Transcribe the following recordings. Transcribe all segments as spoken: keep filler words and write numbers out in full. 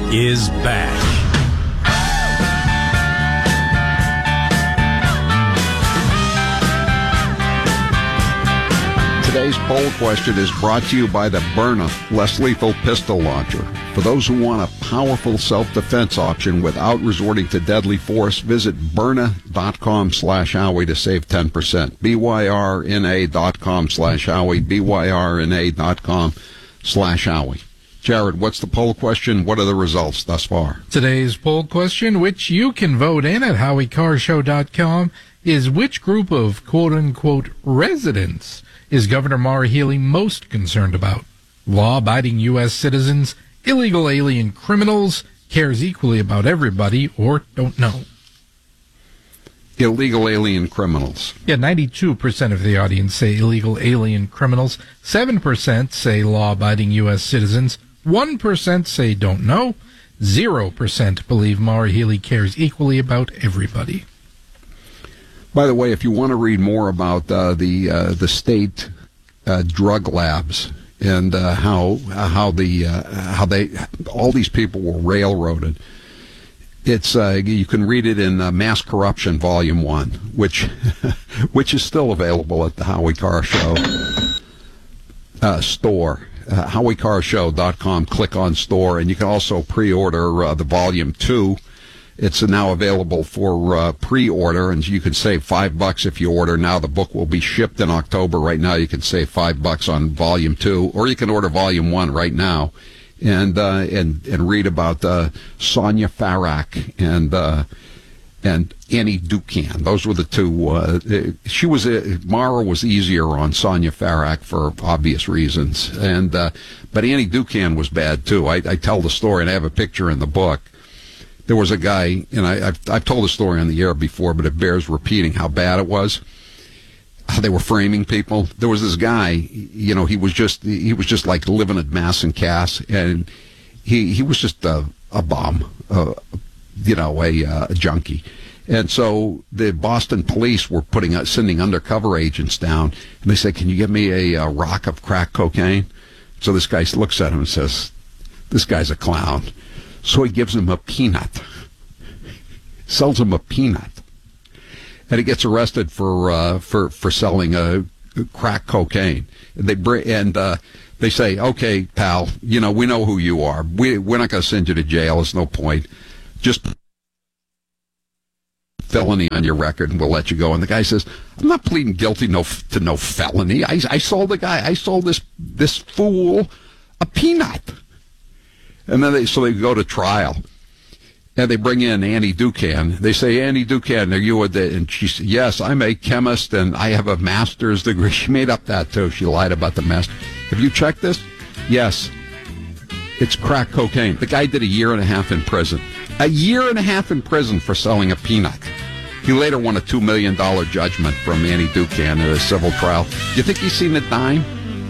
is back. Today's poll question is brought to you by the Byrna Less Lethal Pistol Launcher. For those who want a powerful self-defense option without resorting to deadly force, visit Byrna.com slash Howie to save ten percent. B-Y-R-N-A.com slash Howie. B-Y-R-N-A.com slash Howie. Jared, what's the poll question? What are the results thus far? Today's poll question, which you can vote in at Howie Car Show dot com, is which group of quote-unquote residents is Governor Maura Healey most concerned about? Law-abiding U S citizens, illegal alien criminals, cares equally about everybody, or don't know? Illegal alien criminals. Yeah, ninety-two percent of the audience say illegal alien criminals, seven percent say law-abiding U S citizens, one percent say don't know, zero percent believe Maura Healey cares equally about everybody. By the way, if you want to read more about uh, the uh, the state uh, drug labs and uh, how how the uh, how they all these people were railroaded, it's uh, you can read it in uh, Mass Corruption Volume One, which which is still available at the Howie Car Show uh, store, uh, Howie Car Show dot com. Click on store, and you can also pre-order uh, the Volume Two. It's now available for uh, pre-order, and you can save five bucks if you order now. The book will be shipped in October. Right now, you can save five bucks on Volume Two, or you can order Volume One right now, and uh, and and read about uh, Sonia Farak and uh, and Annie Dukan. Those were the two. Uh, she was uh, Mara was easier on Sonia Farak for obvious reasons, and uh, but Annie Dukan was bad too. I, I tell the story, and I have a picture in the book. There was a guy, and I, I've, I've told the story on the air before, but it bears repeating how bad it was. How they were framing people. There was this guy, you know, he was just he was just like living at Mass and Cass, and he he was just a, a bum, uh, you know, a, uh, a junkie. And so the Boston police were putting out, sending undercover agents down, and they said, "Can you give me a, a rock of crack cocaine?" So this guy looks at him and says, "This guy's a clown." So he gives him a peanut, sells him a peanut, and he gets arrested for uh, for for selling a uh, crack cocaine. And they br- and uh, they say, "Okay, pal, you know we know who you are. We we're not going to send you to jail. There's no point. Just felony on your record, and we'll let you go." And the guy says, "I'm not pleading guilty no to no felony. I I sold the guy. I sold this this fool a peanut." And then they, so they go to trial, and they bring in Annie Dukan. They say, "Annie Dukan, are you a?" And she said, "Yes, I'm a chemist, and I have a master's degree." She made up that too. She lied about the master. Have you checked this? Yes, it's crack cocaine. The guy did a year and a half in prison. A year and a half in prison for selling a peanut. He later won a two million dollar judgment from Annie Dukan at a civil trial. Do you think he's seen a dime?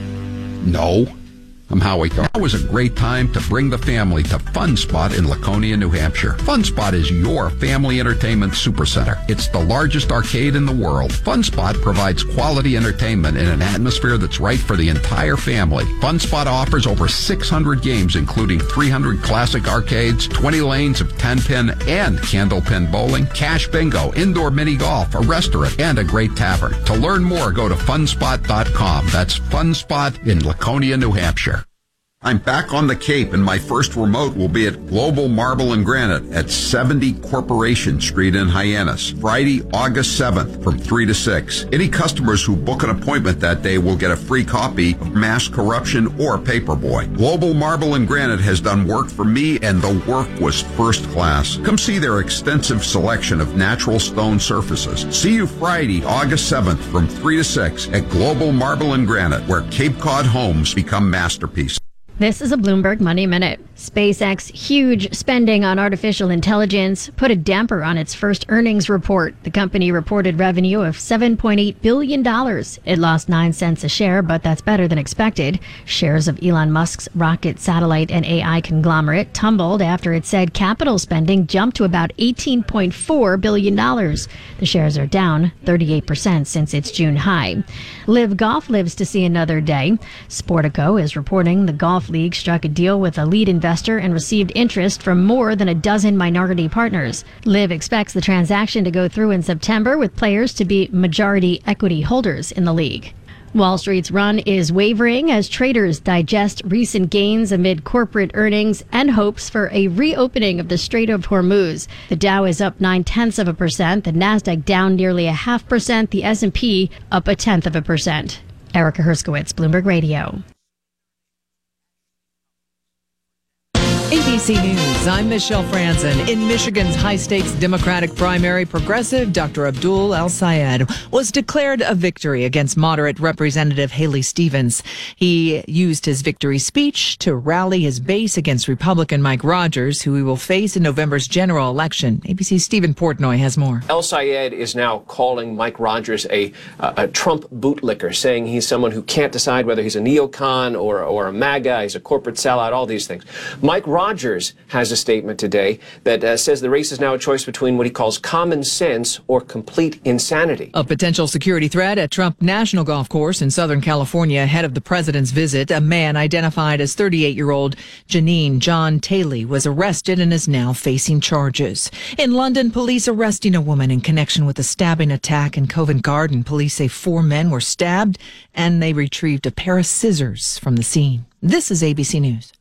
No. I'm Howie Carr. Now is a great time to bring the family to Fun Spot in Laconia, New Hampshire. Fun Spot is your family entertainment supercenter. It's the largest arcade in the world. Fun Spot provides quality entertainment in an atmosphere that's right for the entire family. Fun Spot offers over six hundred games, including three hundred classic arcades, twenty lanes of ten-pin and candlepin bowling, cash bingo, indoor mini golf, a restaurant, and a great tavern. To learn more, go to fun spot dot com. That's Fun Spot in Laconia, New Hampshire. I'm back on the Cape, and my first remote will be at Global Marble and Granite at seventy Corporation Street in Hyannis, Friday, August seventh from three to six. Any customers who book an appointment that day will get a free copy of Mass Corruption or Paperboy. Global Marble and Granite has done work for me, and the work was first class. Come see their extensive selection of natural stone surfaces. See you Friday, August seventh from three to six at Global Marble and Granite, where Cape Cod homes become masterpieces. This is a Bloomberg Money Minute. SpaceX huge spending on artificial intelligence put a damper on its first earnings report. The company reported revenue of seven point eight billion dollars. It lost nine cents a share, but that's better than expected. Shares of Elon Musk's rocket, satellite, and A I conglomerate tumbled after it said capital spending jumped to about eighteen point four billion dollars. The shares are down thirty-eight percent since its June high. Live Golf lives to see another day. Sportico is reporting the Golf League struck a deal with a lead investor investor and received interest from more than a dozen minority partners. Liv expects the transaction to go through in September, with players to be majority equity holders in the league. Wall Street's run is wavering as traders digest recent gains amid corporate earnings and hopes for a reopening of the Strait of Hormuz. The Dow is up nine-tenths of a percent, the Nasdaq down nearly a half percent, the S and P up a tenth of a percent. Erica Herskowitz, Bloomberg Radio. A B C News, I'm Michelle Franzen. In Michigan's high-stakes Democratic primary, progressive Doctor Abdul El-Sayed was declared a victory against moderate Representative Haley Stevens. He used his victory speech to rally his base against Republican Mike Rogers, who he will face in November's general election. A B C's Stephen Portnoy has more. El-Sayed is now calling Mike Rogers a, a Trump bootlicker, saying he's someone who can't decide whether he's a neocon or, or a MAGA, he's a corporate sellout, all these things. Mike Rogers has a statement today that uh, says the race is now a choice between what he calls common sense or complete insanity. A potential security threat at Trump National Golf Course in Southern California ahead of the president's visit. A man identified as thirty-eight-year-old Janine John Taylor was arrested and is now facing charges. In London, police arresting a woman in connection with a stabbing attack in Covent Garden. Police say four men were stabbed and they retrieved a pair of scissors from the scene. This is A B C News.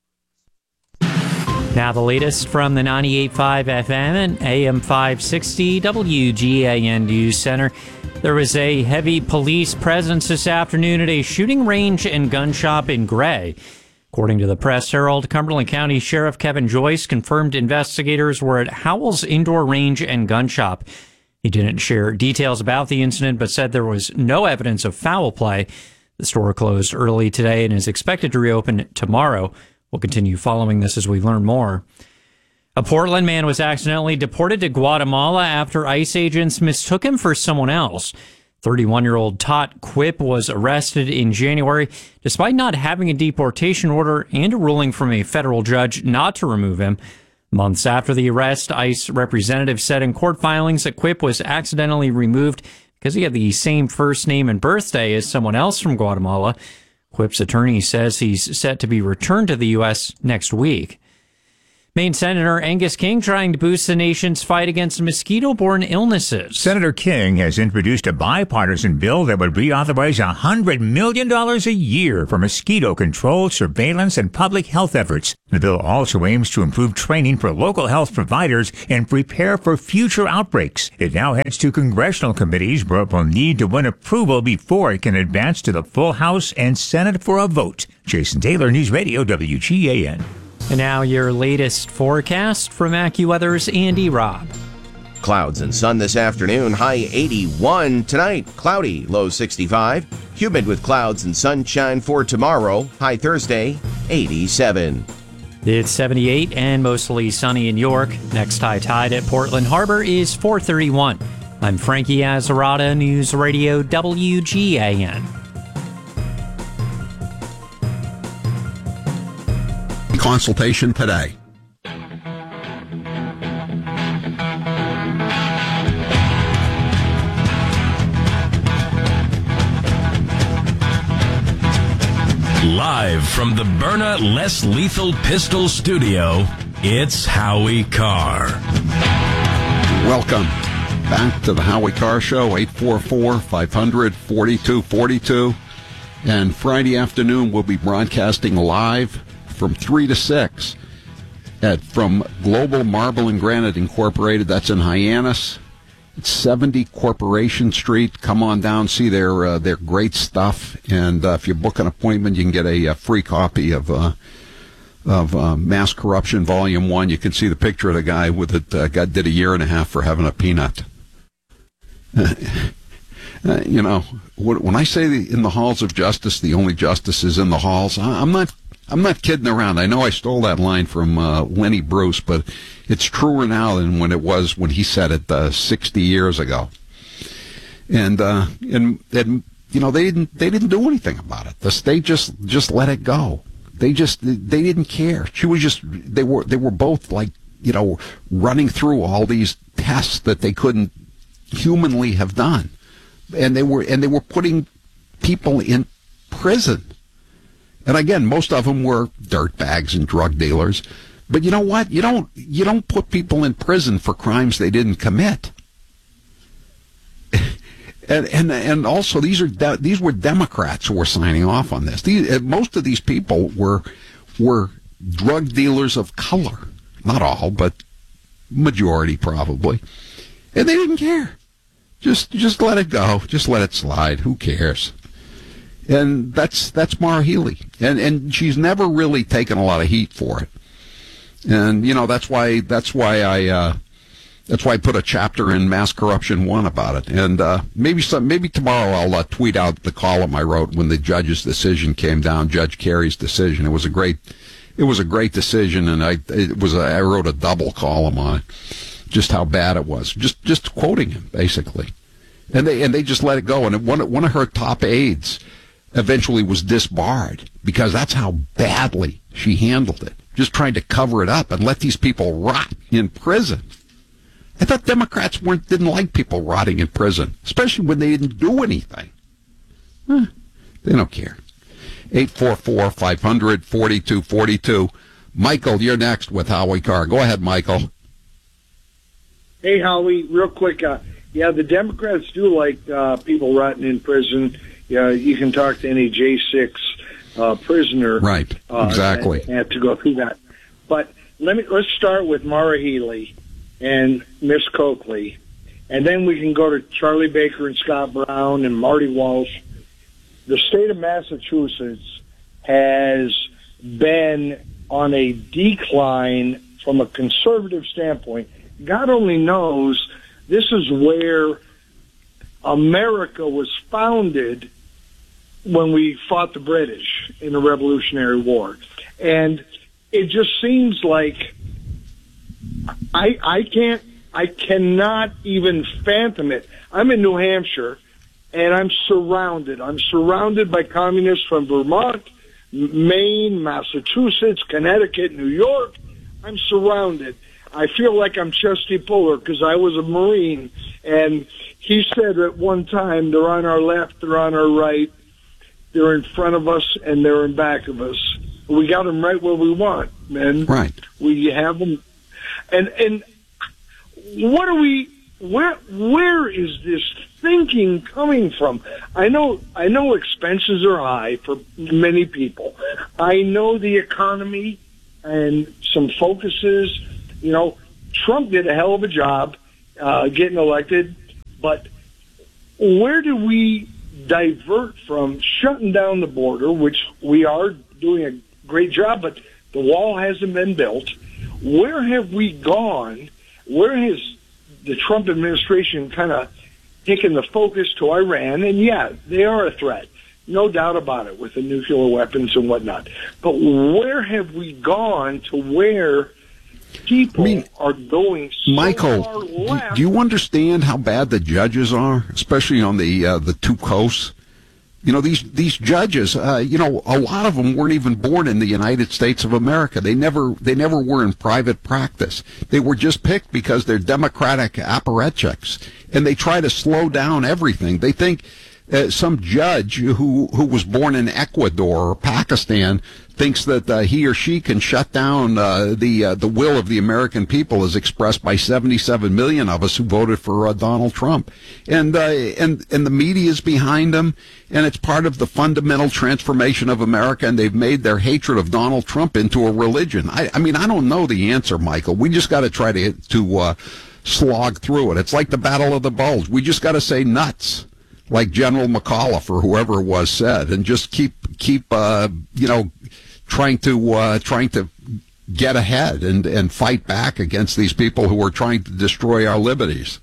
Now the latest from the ninety-eight point five F M and A M five sixty W G A N News Center. There was a heavy police presence this afternoon at a shooting range and gun shop in Gray. According to the Press Herald, Cumberland County Sheriff Kevin Joyce confirmed investigators were at Howell's Indoor Range and Gun Shop. He didn't share details about the incident, but said there was no evidence of foul play. The store closed early today and is expected to reopen tomorrow. We'll continue following this as we learn more. A Portland man was accidentally deported to Guatemala after ICE agents mistook him for someone else. thirty-one-year-old Tot Quip was arrested in January despite not having a deportation order and a ruling from a federal judge not to remove him. Months after the arrest, ICE representatives said in court filings that Quip was accidentally removed because he had the same first name and birthday as someone else from Guatemala. Quip's attorney says he's set to be returned to the U S next week. Maine Senator Angus King trying to boost the nation's fight against mosquito-borne illnesses. Senator King has introduced a bipartisan bill that would reauthorize one hundred million dollars a year for mosquito control, surveillance, and public health efforts. The bill also aims to improve training for local health providers and prepare for future outbreaks. It now heads to congressional committees, but will need to win approval before it can advance to the full House and Senate for a vote. Jason Taylor, News Radio W G A N. And now your latest forecast from AccuWeather's Andy Robb. Clouds and sun this afternoon, high eighty-one. Tonight, cloudy, low sixty-five. Humid with clouds and sunshine for tomorrow, high Thursday, eighty-seven. It's seventy-eight and mostly sunny in York. Next high tide at Portland Harbor is four thirty-one. I'm Frankie Azarada, News Radio W G A N. Consultation today. Live from the Byrna Less Lethal Pistol Studio, it's Howie Carr. Welcome back to the Howie Carr Show, eight four four, five hundred, forty-two forty-two. And Friday afternoon, we'll be broadcasting live from three to six at from Global Marble and Granite Incorporated. That's in Hyannis. It's seventy Corporation Street. Come on down, see their uh, their great stuff. And uh, if you book an appointment, you can get a, a free copy of uh, of uh, Mass Corruption Volume One. You can see the picture of the guy with it. Uh, guy did a year and a half for having a peanut. Uh, you know, when I say the, in the halls of justice, the only justice is in the halls, I'm not. I'm not kidding around. I know I stole that line from uh, Lenny Bruce, but it's truer now than when it was when he said it uh, sixty years ago. And uh, and and you know they didn't they didn't do anything about it. The state just just let it go. They just they didn't care. She was just they were they were both like you know running through all these tests that they couldn't humanly have done, and they were and they were putting people in prison. And again, most of them were dirtbags and drug dealers. But you know what? You don't you don't put people in prison for crimes they didn't commit. and and and also these are de- these were Democrats who were signing off on this. These, most of these people were were drug dealers of color. Not all, but majority probably. And they didn't care. Just just let it go. Just let it slide. Who cares? And that's that's Maura Healey. And and she's never really taken a lot of heat for it. And you know, that's why that's why I uh, that's why I put a chapter in Mass Corruption One about it. And uh, maybe some maybe tomorrow I'll uh, tweet out the column I wrote when the judge's decision came down, Judge Carey's decision. It was a great it was a great decision, and I it was a, I wrote a double column on it. Just how bad it was. Just just quoting him basically. And they and they just let it go. And one one of her top aides eventually was disbarred because that's how badly she handled it. Just trying to cover it up and let these people rot in prison. I thought Democrats weren't didn't like people rotting in prison, especially when they didn't do anything. Huh. They don't care. eight four four, five hundred, forty-two forty-two. Michael, you're next with Howie Carr. Go ahead, Michael. Hey, Howie, real quick. Uh, yeah, the Democrats do like uh, people rotting in prison. Yeah, you can talk to any J six uh, prisoner. Right, uh, exactly. And, and to go through that. But let me let's start with Maura Healey and Miss Coakley, and then we can go to Charlie Baker and Scott Brown and Marty Walsh. The state of Massachusetts has been on a decline from a conservative standpoint. God only knows this is where America was founded when we fought the British in the Revolutionary War. And it just seems like I I can't I cannot even fathom it. I'm in New Hampshire and I'm surrounded. I'm surrounded by communists from Vermont, Maine, Massachusetts, Connecticut, New York. I'm surrounded. I feel like I'm Chesty Puller because I was a Marine, and he said at one time, they're on our left, they're on our right, they're in front of us, and they're in back of us. We got them right where we want, man. Right. We have them. And and what are we, where where is this thinking coming from? I know, I know expenses are high for many people. I know the economy and some focuses. You know, Trump did a hell of a job uh, getting elected, but where do we divert from shutting down the border, which we are doing a great job, but the wall hasn't been built? Where have we gone? Where has the Trump administration kind of taken the focus to Iran? And, yeah, they are a threat, no doubt about it, with the nuclear weapons and whatnot. But where have we gone to where people I mean, are going so Michael, far do, left? do you understand how bad the judges are, especially on the uh, the two coasts? You know, these these judges, uh, you know, a lot of them weren't even born in the United States of America. They never they never were in private practice. They were just picked because they're Democratic apparatchiks, and they try to slow down everything. They think uh, some judge who who was born in Ecuador or Pakistan thinks that uh, he or she can shut down uh, the uh, the will of the American people as expressed by seventy-seven million of us who voted for uh, Donald Trump. And, uh, and, and the media is behind them, and it's part of the fundamental transformation of America, and they've made their hatred of Donald Trump into a religion. I, I mean, I don't know the answer, Michael. We just got to try to, to uh, slog through it. It's like the Battle of the Bulge. We just got to say nuts, like General McAuliffe or whoever it was said, and just keep, keep uh, you know, trying to uh, trying to get ahead and, and fight back against these people who are trying to destroy our liberties.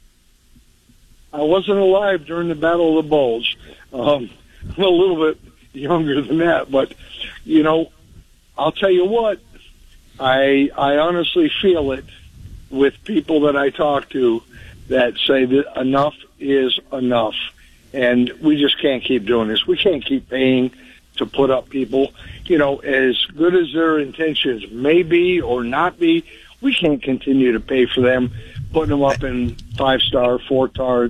I wasn't alive during the Battle of the Bulge. Um, I'm a little bit younger than that, but, you know, I'll tell you what, I I honestly feel it with people that I talk to that say that enough is enough, and we just can't keep doing this. We can't keep paying to put up people. You know, as good as their intentions may be or not be, we can't continue to pay for them, putting them up in five-star, four-star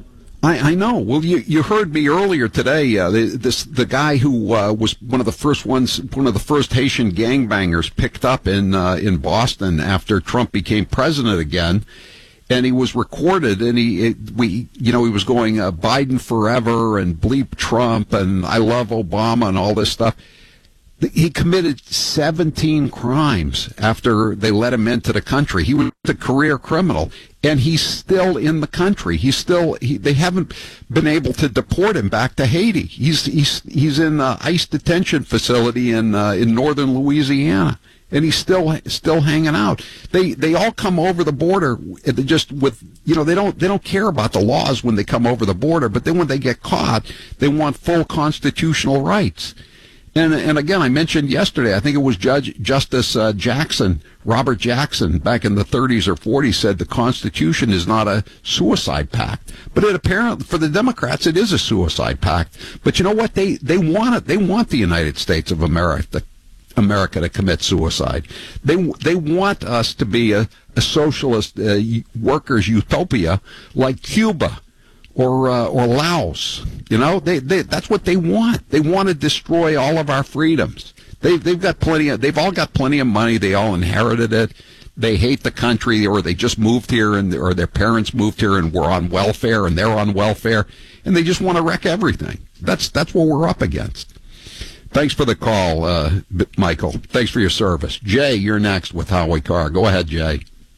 I, I know. Well, you, you heard me earlier today. Uh, the, this the guy who uh, was one of the first ones, one of the first Haitian gangbangers picked up in uh, in Boston after Trump became president again, and he was recorded. And he it, we you know he was going uh, Biden forever and bleep Trump and I love Obama and all this stuff. He committed seventeen crimes after they let him into the country. He was a career criminal, and he's still in the country. He's still, he, they haven't been able to deport him back to Haiti. He's he's he's in an ICE detention facility in uh, in northern Louisiana, and he's still still hanging out. They they all come over the border just with, you know, they don't they don't care about the laws when they come over the border, but then when they get caught, they want full constitutional rights. And and again, I mentioned yesterday, I think it was Judge Justice uh, Jackson, Robert Jackson, back in the thirties or forties, said the Constitution is not a suicide pact. But it apparently, for the Democrats, it is a suicide pact. But you know what? They they want it. They want the United States of America, America to commit suicide. They they want us to be a, a socialist uh, workers' utopia like Cuba. Or uh, or Laos, you know, they, they that's what they want. They want to destroy all of our freedoms. They they've got plenty of they've all got plenty of money. They all inherited it. They hate the country, or they just moved here, and or their parents moved here and were on welfare, and they're on welfare, and they just want to wreck everything. That's that's what we're up against. Thanks for the call, uh, Michael. Thanks for your service. Jay, you're next with Howie Carr. Go ahead, Jay.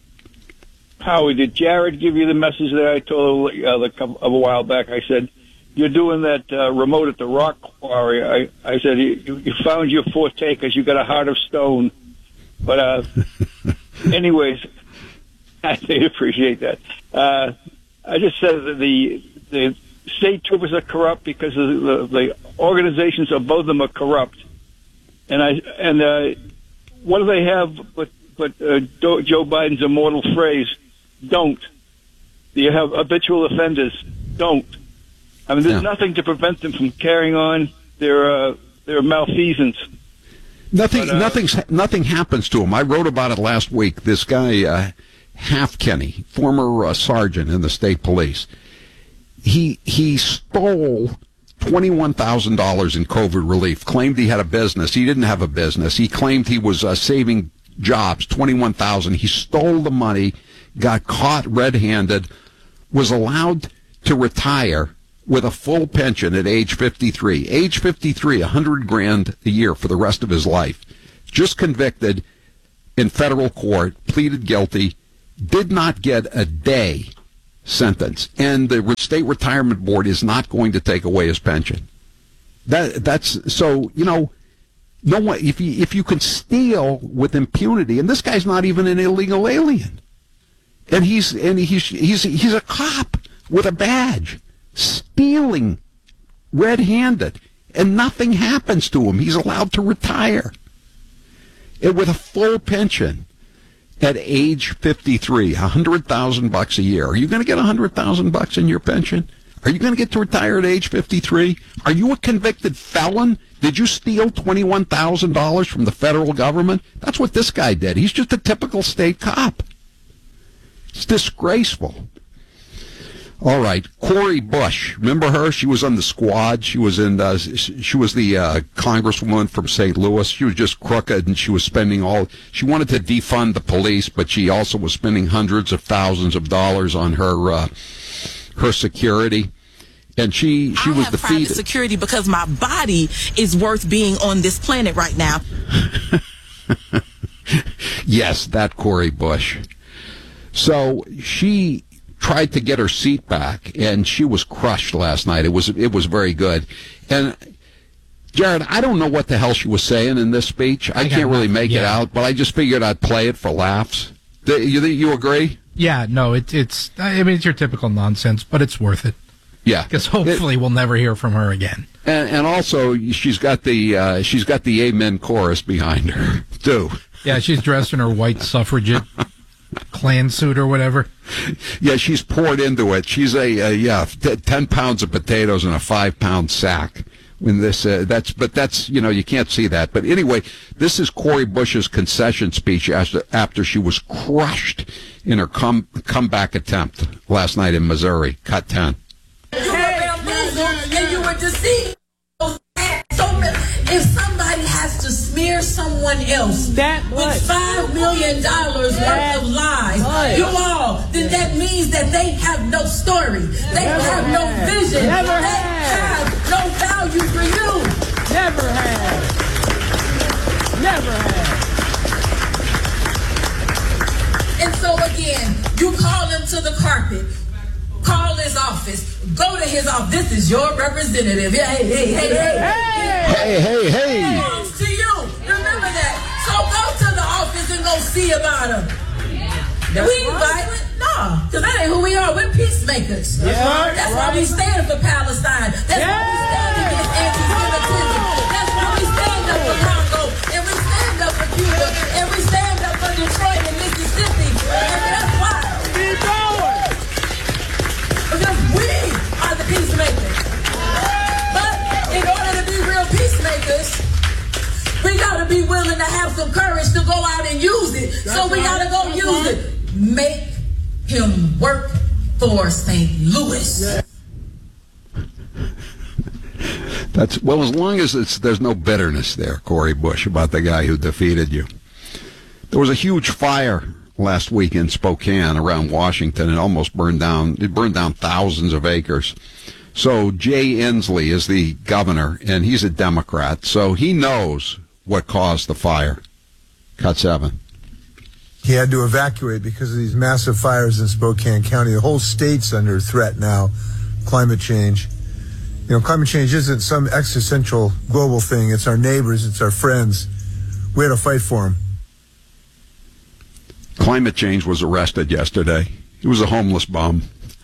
Howie, did Jared give you the message that I told uh, a, couple, a while back? I said, you're doing that uh, remote at the rock quarry. I, I said, you, you found your forte because you got a heart of stone. But uh, anyways, I appreciate that. Uh, I just said that the, the state troopers are corrupt because the, the organizations of both of them are corrupt. And I and uh, what do they have but, but uh, Joe Biden's immortal phrase, don't. You have habitual offenders. Don't. I mean, there's yeah. nothing to prevent them from carrying on their uh, their malfeasance. Nothing, but, uh, nothing's, nothing happens to him. I wrote about it last week. This guy, uh, Halfkenny, former uh, sergeant in the state police, he he stole twenty-one thousand dollars in COVID relief. Claimed he had a business. He didn't have a business. He claimed he was uh, saving jobs. twenty-one thousand dollars. He stole the money. Got caught red-handed, was allowed to retire with a full pension at age fifty-three. Age fifty-three, a hundred grand a year for the rest of his life. Just convicted in federal court, pleaded guilty, did not get a day sentence, and the state retirement board is not going to take away his pension. That that's so you know. No one, if you if you can steal with impunity, and this guy's not even an illegal alien. And he's and he's he's he's a cop with a badge, stealing red-handed, and nothing happens to him. He's allowed to retire, and with a full pension at age fifty-three, a hundred thousand bucks a year. Are you going to get a hundred thousand bucks in your pension? Are you going to get to retire at age fifty-three? Are you a convicted felon? Did you steal twenty-one thousand dollars from the federal government? That's what this guy did. He's just a typical state cop. It's disgraceful. All right, Cori Bush. Remember her? She was on the squad. She was in. Uh, she was the uh, congresswoman from Saint Louis. She was just crooked, and she was spending all. She wanted to defund the police, but she also was spending hundreds of thousands of dollars on her uh, her security. And she she I was have defeated. Private security because my body is worth being on this planet right now. Yes, that Cori Bush. So she tried to get her seat back, and she was crushed last night. It was it was very good. And Jared, I don't know what the hell she was saying in this speech. I, I can't really make yeah. it out, but I just figured I'd play it for laughs. Do you you agree? Yeah, no, it, it's I mean it's your typical nonsense, but it's worth it. Yeah, because hopefully it, we'll never hear from her again. And, and also, she's got the uh, she's got the Amen chorus behind her too. Yeah, she's dressed in her white suffragette Klan suit or whatever. Yeah, she's poured into it. She's a, a yeah, t- ten pounds of potatoes in a five pound sack. When this uh, that's but that's you know you can't see that. But anyway, this is Cori Bush's concession speech after after she was crushed in her come comeback attempt last night in Missouri. Cut ten. if somebody has to smear someone else that with five million dollars worth of lies, right. you all, then that means that they have no story. They Never have had. no vision. Never they had. have no value for you. Never had. Never had. And so again, you call him to the carpet. Call his office. Go to his office. This is your representative. Hey, hey, hey, hey. Hey, hey, hey. It belongs to you. Remember that. So go to the office and go see about him. That's we ain't right. violent. No, because that ain't who we are. We're peacemakers. That's right. That's right. why we stand for Palestine. That's yeah. why we stand against anti-Semitism. That's why we stand up for Congo. And we stand up for Cuba. And we stand up for Detroit and Mississippi. And that's why. Keep going. Because we are the peacemakers. But in order to be real peacemakers, we got to be willing to have some courage to go out and use it. That's so we got to go use right. it. Make him work for Saint Louis. Yeah. That's well, as long as it's there's no bitterness there, Cori Bush, about the guy who defeated you. There was a huge fire last week in Spokane around Washington. It almost burned down. It burned down thousands of acres. So Jay Inslee is the governor, and he's a Democrat, so he knows what caused the fire. Cut seven. He had to evacuate because of these massive fires in Spokane County. The whole state's under threat now. Climate change. You know, climate change isn't some existential global thing. It's our neighbors. It's our friends. We had to fight for them. Climate change was arrested yesterday. He was a homeless bum.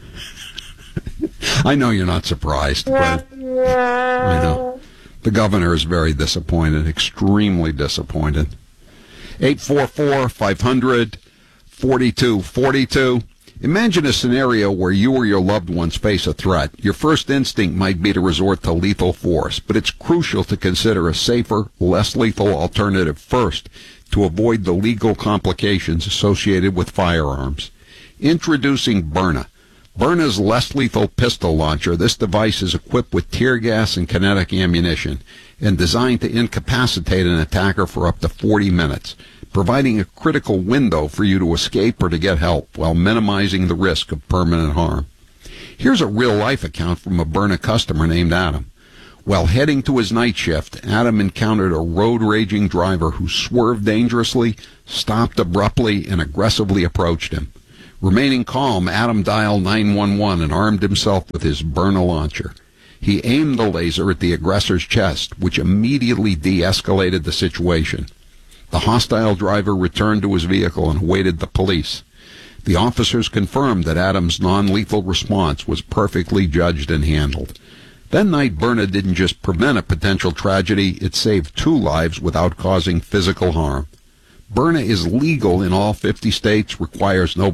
I know you're not surprised, but I know. The governor is very disappointed, extremely disappointed. eight four four, five hundred, forty-two forty-two. Imagine a scenario where you or your loved ones face a threat. Your first instinct might be to resort to lethal force, but it's crucial to consider a safer, less lethal alternative first to avoid the legal complications associated with firearms. Introducing Byrna. Byrna's less lethal pistol launcher. This device is equipped with tear gas and kinetic ammunition and designed to incapacitate an attacker for up to forty minutes, providing a critical window for you to escape or to get help while minimizing the risk of permanent harm. Here's a real-life account from a Byrna customer named Adam. While heading to his night shift, Adam encountered a road-raging driver who swerved dangerously, stopped abruptly, and aggressively approached him. Remaining calm, Adam dialed nine one one and armed himself with his Byrna launcher. He aimed the laser at the aggressor's chest, which immediately de-escalated the situation. The hostile driver returned to his vehicle and awaited the police. The officers confirmed that Adam's non-lethal response was perfectly judged and handled. That night, Byrna didn't just prevent a potential tragedy, it saved two lives without causing physical harm. Byrna is legal in all fifty states, requires no